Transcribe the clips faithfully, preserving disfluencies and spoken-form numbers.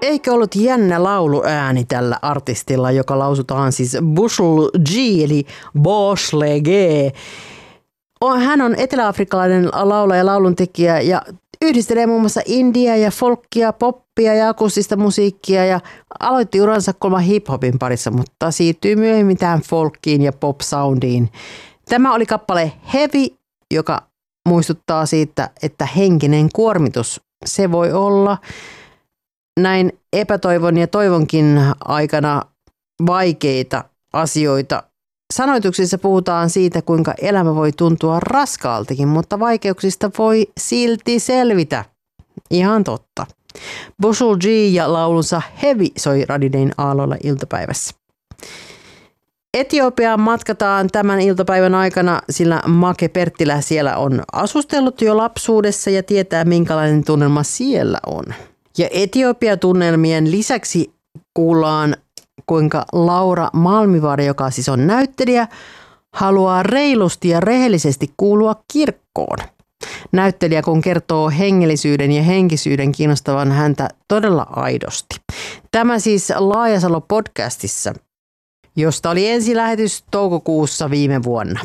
Eikö ollut jännä lauluääni tällä artistilla, joka lausutaan siis Bushel G eli Boshle G. Hän on eteläafrikkalainen laulaja ja lauluntekijä ja yhdistelee muun muassa indiaa ja folkkia, poppia ja akustista musiikkia ja aloitti uransa kolma hip-hopin parissa, mutta siirtyi myöhemmin tähän folkkiin ja pop-soundiin. Tämä oli kappale Heavy, joka muistuttaa siitä, että henkinen kuormitus, se voi olla näin epätoivon ja toivonkin aikana vaikeita asioita. Sanoituksissa puhutaan siitä, kuinka elämä voi tuntua raskaaltakin, mutta vaikeuksista voi silti selvitä. Ihan totta. Bushel G ja laulunsa Heavy soi Radiodayn aalloilla iltapäivässä. Etiopiaan matkataan tämän iltapäivän aikana, sillä Make Perttilä siellä on asustellut jo lapsuudessa ja tietää, minkälainen tunnelma siellä on. Ja Etiopia-tunnelmien lisäksi kuullaan, kuinka Laura Malmivaara, joka siis on näyttelijä, haluaa reilusti ja rehellisesti kuulua kirkkoon. Näyttelijä kun kertoo hengellisyyden ja henkisyyden kiinnostavan häntä todella aidosti. Tämä siis Laajasalo-podcastissa, josta oli ensilähetys toukokuussa viime vuonna.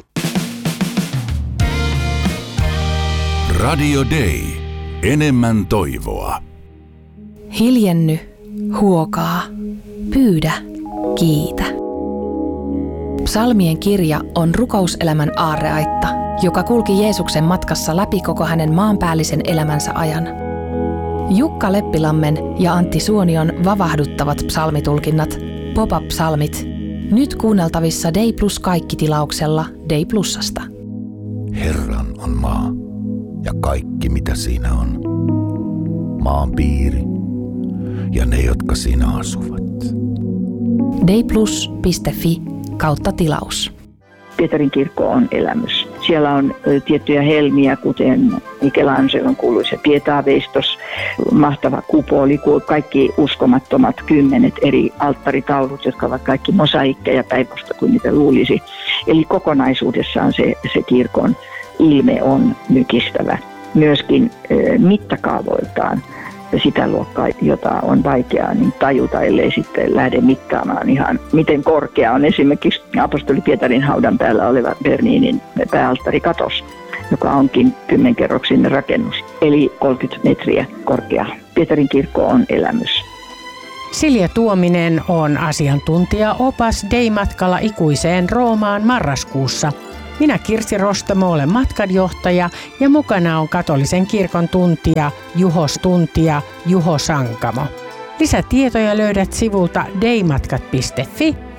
Radio Day. Enemmän toivoa. Hiljenny, huokaa, pyydä, kiitä. Psalmien kirja on rukouselämän aarreaitta, joka kulki Jeesuksen matkassa läpi koko hänen maanpäällisen elämänsä ajan. Jukka Leppilammen ja Antti Suonion vavahduttavat psalmitulkinnat, pop-up-psalmit, nyt kuunneltavissa Day Plus kaikki-tilauksella Day Plusasta. Herran on maa ja kaikki mitä siinä on. Maan piiri ja ne, jotka siinä asuvat. dayplus piste fi kautta tilaus. Pietarin kirkko on elämys. Siellä on tiettyjä helmiä, kuten Michelangelon kuuluisa Pietaveistos, mahtava kupoli, kaikki uskomattomat kymmenet eri alttaritaulut, jotka ovat kaikki mosaikkeja päivästä kuin niitä luulisi. Eli kokonaisuudessaan se, se kirkon ilme on mykistävä. Myöskin e, mittakaavoiltaan sitä luokkaa, jota on vaikeaa niin tajuta, ellei sitten lähde mittaamaan ihan, miten korkea on esimerkiksi apostoli Pietarin haudan päällä oleva Berninin pääalttarikatos, joka onkin kymmenkerroksinen rakennus, eli kolmekymmentä metriä korkea. Pietarin kirkko on elämys. Silja Tuominen on asiantuntija opas Day-matkalla ikuiseen Roomaan marraskuussa. Minä Kirsi Rostamo olen matkanjohtaja ja mukana on katolisen kirkon tuntija, Juhos tuntija, Juho Sankamo. Lisätietoja löydät sivulta daymatkat piste fi